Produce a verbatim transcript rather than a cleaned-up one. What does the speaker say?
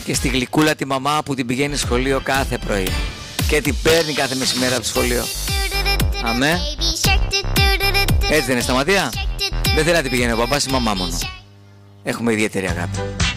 και στη γλυκούλα τη μαμά που την πηγαίνει σχολείο κάθε πρωί και την παίρνει κάθε μεσημέρα από το σχολείο. Αμέ. Έτσι δεν είναι, Σταματία? Δεν θέλει να την πηγαίνει ο παπάς, η μαμά μόνο. Έχουμε ιδιαίτερη αγάπη.